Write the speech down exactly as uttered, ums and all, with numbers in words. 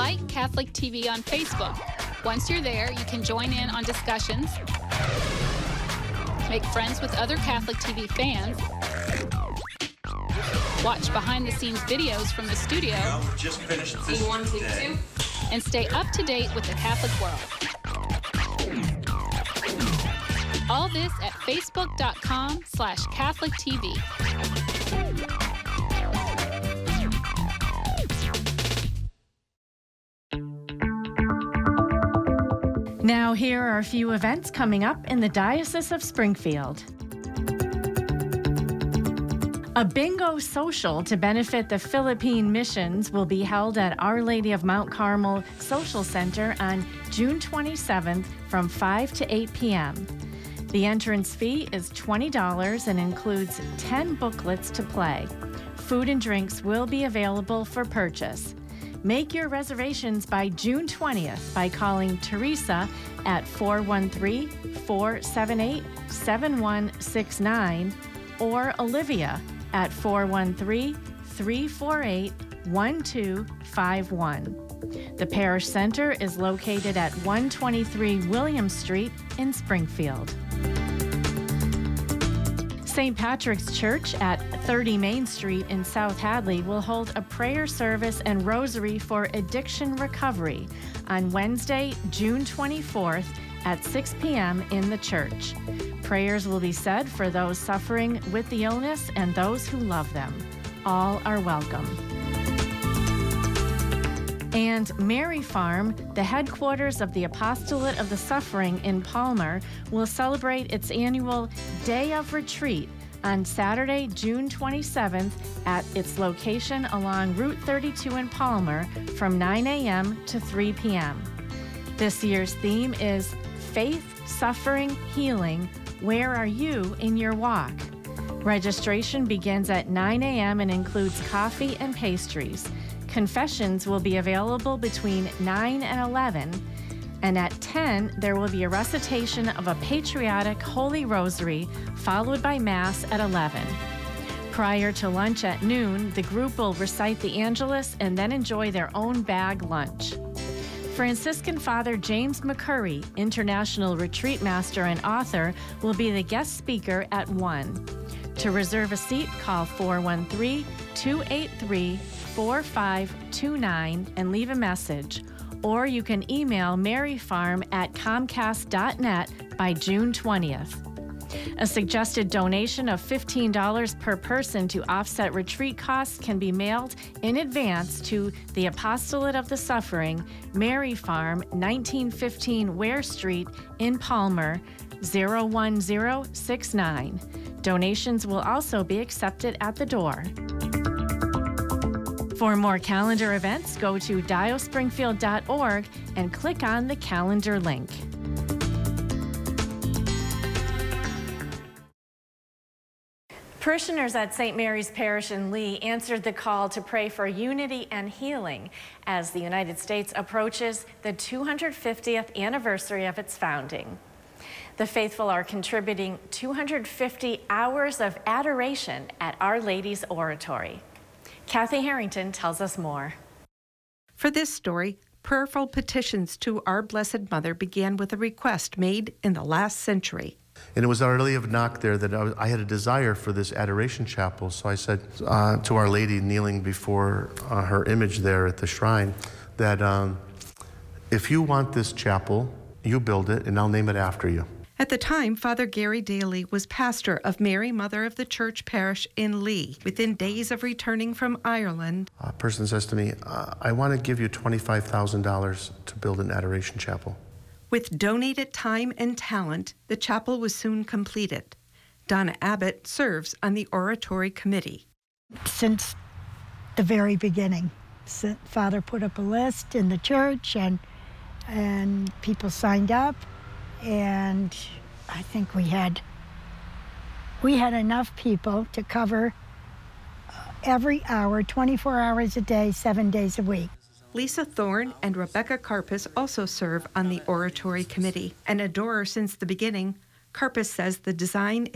Like Catholic T V on Facebook. Once you're there, you can join in on discussions, make friends with other Catholic T V fans, watch behind-the-scenes videos from the studio, well, we just finished this one, two, two, and stay up to date with the Catholic world. All this at facebook.com slash Catholic TV. Now here are a few events coming up in the Diocese of Springfield. A bingo social to benefit the Philippine missions will be held at Our Lady of Mount Carmel Social Center on June twenty-seventh from five to eight p.m. The entrance fee is twenty dollars and includes ten booklets to play. Food and drinks will be available for purchase. Make your reservations by June twentieth by calling Teresa at four one three, four seven eight, seven one six nine or Olivia at four one three, three four eight, one two five one. The Parish Center is located at one twenty-three William Street in Springfield. Saint Patrick's Church at thirty Main Street in South Hadley will hold a prayer service and rosary for addiction recovery on Wednesday, June twenty-fourth at six p.m. in the church. Prayers will be said for those suffering with the illness and those who love them. All are welcome. And Mary Farm, the headquarters of the Apostolate of the Suffering in Palmer, will celebrate its annual Day of Retreat on Saturday, June twenty-seventh at its location along Route thirty-two in Palmer from nine a.m. to three p.m. This year's theme is Faith, Suffering, Healing. Where are you in your walk? Registration begins at nine a.m. and includes coffee and pastries. Confessions will be available between nine and eleven, and at ten, there will be a recitation of a patriotic Holy Rosary, followed by Mass at eleven. Prior to lunch at noon, the group will recite the Angelus and then enjoy their own bag lunch. Franciscan Father James McCurry, International Retreat Master and author, will be the guest speaker at one. To reserve a seat, call four one three, two eight three, four five two nine and leave a message. Or you can email maryfarm at comcast dot net by June twentieth. A suggested donation of fifteen dollars per person to offset retreat costs can be mailed in advance to the Apostolate of the Suffering, Mary Farm, nineteen fifteen Ware Street in Palmer, zero one zero six nine. Donations will also be accepted at the door. For more calendar events, go to diospringfield dot org and click on the calendar link. Parishioners at Saint Mary's Parish in Lee answered the call to pray for unity and healing as the United States approaches the two hundred fiftieth anniversary of its founding. The faithful are contributing two hundred fifty hours of adoration at Our Lady's Oratory. Kathy Harrington tells us more. For this story, prayerful petitions to Our Blessed Mother began with a request made in the last century. And it was Our Lady of Knock there that I, was, I had a desire for this adoration chapel. So I said uh, to Our Lady, kneeling before uh, her image there at the shrine, that um, if you want this chapel, you build it and I'll name it after you. At the time, Father Gary Daly was pastor of Mary Mother of the Church Parish in Lee. Within days of returning from Ireland, a person says to me, uh, I want to give you twenty-five thousand dollars to build an adoration chapel. With donated time and talent, the chapel was soon completed. Donna Abbott serves on the Oratory Committee. Since the very beginning, Father put up a list in the church and and people signed up. And I think we had we had enough people to cover every hour, twenty-four hours a day, seven days a week. Lisa Thorne and Rebecca Karpus also serve on the Oratory Committee. An adorer since the beginning, Karpus says the design